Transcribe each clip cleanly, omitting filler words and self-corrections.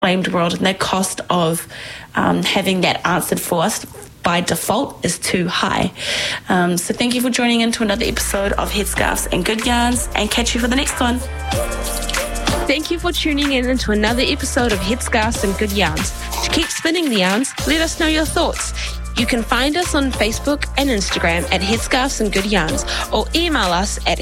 inflamed world, and the cost of having that answered for us by default is too high. So thank you for joining into another episode of Headscarves and Good Yarns, and catch you for the next one. Thank you for tuning in into another episode of Headscarves and Good Yarns. To keep spinning the yarns, let us know your thoughts. You can find us on Facebook and Instagram at Headscarves and Good Yarns, or email us at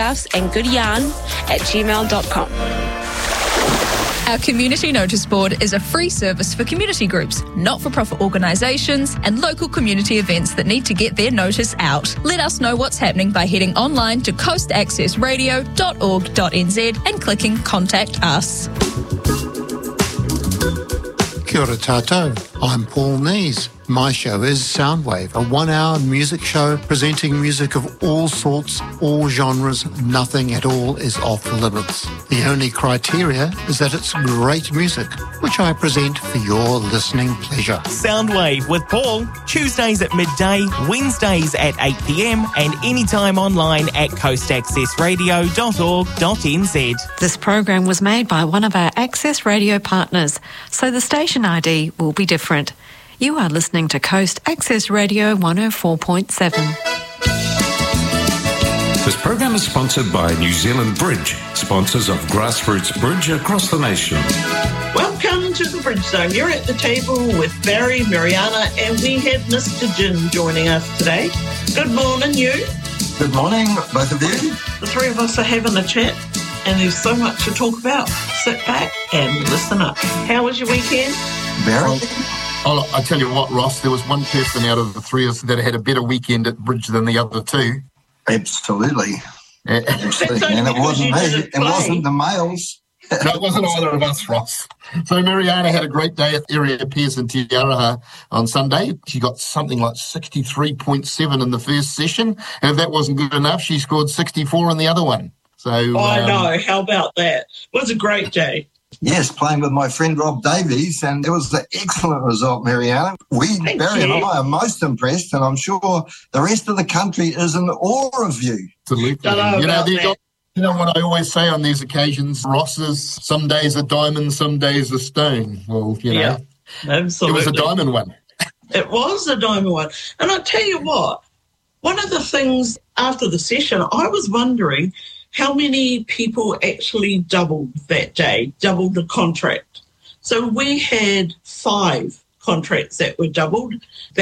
headscarvesandgoodyarn@gmail.com. Our community notice board is a free service for community groups, not-for-profit organisations and local community events that need to get their notice out. Let us know what's happening by heading online to coastaccessradio.org.nz and clicking Contact Us. Kia ora tātou. I'm Paul Nees. My show is Soundwave, a 1-hour music show presenting music of all sorts, all genres. Nothing at all is off limits. The only criteria is that it's great music, which I present for your listening pleasure. Soundwave with Paul, Tuesdays at midday, Wednesdays at 8 p.m, and anytime online at coastaccessradio.org.nz. This program was made by one of our Access Radio partners, so the station ID will be different. You are listening to Coast Access Radio 104.7. This program is sponsored by New Zealand Bridge, sponsors of grassroots bridge across the nation. Welcome to the Bridge Zone. You're at the table with Barry, Mariana, and we have Mr. Jim joining us today. Good morning, you. Good morning, both of you. The three of us are having a chat, and there's so much to talk about. Sit back and listen up. How was your weekend? Barry? Oh, I tell you what, Ross, there was one person out of the three of us that had a better weekend at Bridge than the other two. Absolutely. Absolutely. And it wasn't me. It wasn't the males. No, it wasn't either of us, Ross. So Mariana had a great day at Area Pearce in Te Araha on Sunday. She got something like 63.7 in the first session. And if that wasn't good enough, she scored 64 in the other one. So I know. How about that? It was a great day. Yes, playing with my friend Rob Davies, and it was an excellent result, Mariana. Barry and I are most impressed, and I'm sure the rest of the country is in awe of you. Absolutely. You know what I always say on these occasions, Ross, is some days a diamond, some days a stone. Well, you know, yeah, absolutely. It was a diamond one. It was a diamond one. And I tell you what, one of the things after the session, I was wondering how many people actually doubled that day, doubled the contract. So we had 5 contracts that we doubled,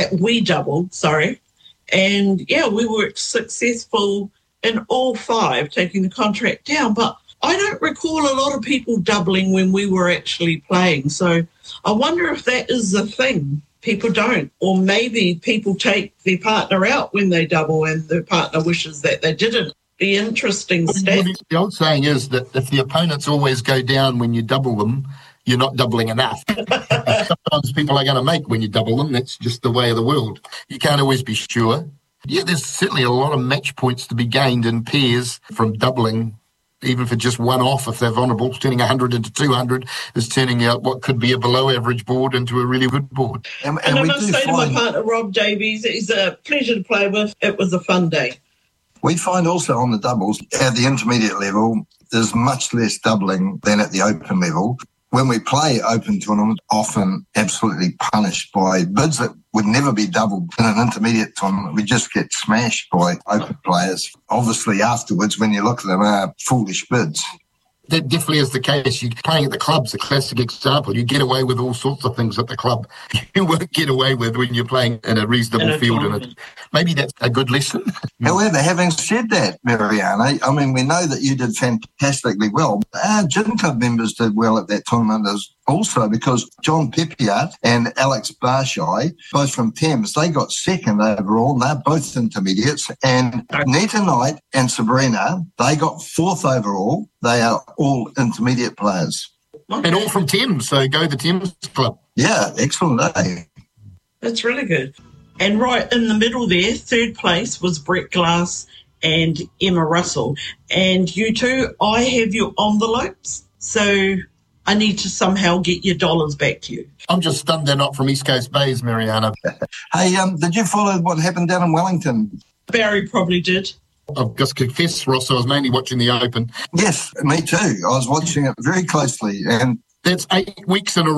and yeah, we were successful in all 5 taking the contract down. But I don't recall a lot of people doubling when we were actually playing. So I wonder if that is the thing. People don't, or maybe people take their partner out when they double and their partner wishes that they didn't. The interesting stat. The old saying is that if the opponents always go down when you double them, you're not doubling enough. Sometimes people are going to make when you double them. That's just the way of the world. You can't always be sure. Yeah, there's certainly a lot of match points to be gained in pairs from doubling, even for just one off. If they're vulnerable, turning 100 into 200 is turning out what could be a below-average board into a really good board. And I must say to my partner, Rob Davies, he's a pleasure to play with. It was a fun day. We find also on the doubles, at the intermediate level, there's much less doubling than at the open level. When we play open tournaments, often absolutely punished by bids that would never be doubled in an intermediate tournament. We just get smashed by open players. Obviously, afterwards, when you look at them, are foolish bids. That definitely is the case. You're playing at the club's a classic example. You get away with all sorts of things at the club you won't get away with when you're playing in a reasonable field. And maybe that's a good lesson. However, having said that, Mariana, I mean, we know that you did fantastically well. Our Gin Club members did well at that tournament also, because John Pepiat and Alex Barshai, both from Thames, they got second overall, and they're both intermediates. And Nita Knight and Sabrina, they got 4th overall. They are all intermediate players. And all from Thames, so go the Thames Club. Yeah, excellent day. That's really good. And right in the middle there, 3rd place was Brett Glass and Emma Russell. And you two, I have your envelopes, so I need to somehow get your dollars back to you. I'm just stunned they're not from East Coast Bays, Mariana. Hey, did you follow what happened down in Wellington? Barry probably did. I've just confessed, Ross, I was mainly watching the Open. Yes, me too. I was watching it very closely, and That's 8 weeks in a